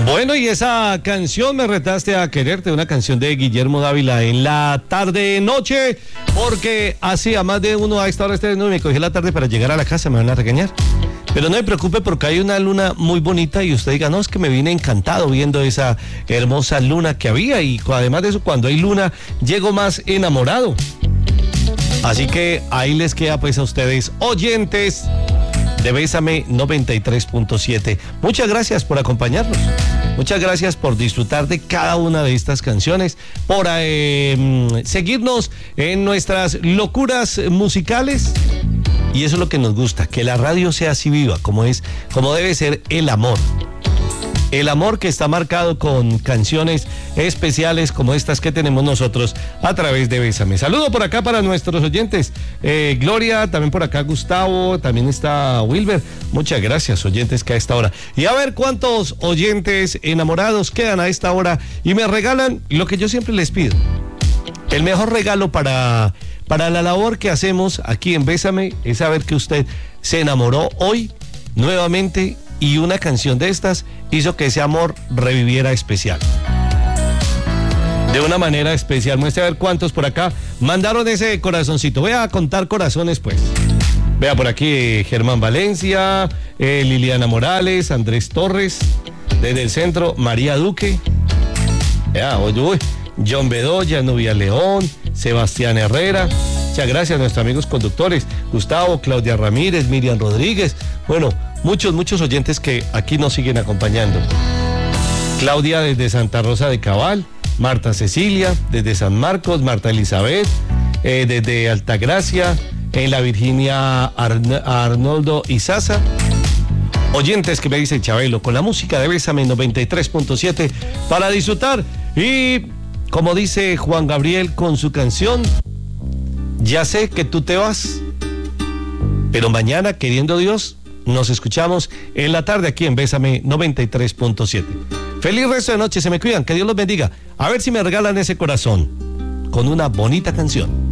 Bueno, y esa canción, Me retaste a quererte, una canción de Guillermo Dávila en la tarde-noche, porque hacía más de uno a esta hora me cogí la tarde para llegar a la casa, me van a regañar. Pero no me preocupe porque hay una luna muy bonita y usted diga, no, es que me vine encantado viendo esa hermosa luna que había y además de eso, cuando hay luna, llego más enamorado. Así que ahí les queda pues a ustedes, oyentes de Bésame 93.7. Muchas gracias por acompañarnos. Muchas gracias por disfrutar de cada una de estas canciones, por seguirnos en nuestras locuras musicales. Y eso es lo que nos gusta, que la radio sea así viva, como debe ser el amor. El amor que está marcado con canciones especiales como estas que tenemos nosotros a través de Bésame. Saludo por acá para nuestros oyentes. Gloria, también por acá Gustavo, también está Wilber. Muchas gracias, oyentes, que a esta hora. Y a ver cuántos oyentes enamorados quedan a esta hora y me regalan lo que yo siempre les pido. El mejor regalo para la labor que hacemos aquí en Bésame es saber que usted se enamoró hoy nuevamente y una canción de estas hizo que ese amor reviviera especial. De una manera especial. Muestre a ver cuántos por acá mandaron ese corazoncito. Voy a contar corazones pues. Vea por aquí Germán Valencia, Liliana Morales, Andrés Torres, desde el centro, María Duque. Vea, uy, John Bedoya, Nubia León, Sebastián Herrera. Muchas gracias a nuestros amigos conductores, Gustavo, Claudia Ramírez, Miriam Rodríguez. Bueno, muchos oyentes que aquí nos siguen acompañando. Claudia desde Santa Rosa de Cabal, Marta Cecilia desde San Marcos, Marta Elizabeth desde Altagracia, la Virginia Arnoldo Izaza. Oyentes que me dicen Chabelo, con la música de Bésame 93.7 para disfrutar. Y como dice Juan Gabriel con su canción, ya sé que tú te vas, pero mañana, queriendo Dios, nos escuchamos en la tarde aquí en Bésame 93.7. Feliz resto de noche, se me cuidan, que Dios los bendiga. A ver si me regalan ese corazón con una bonita canción.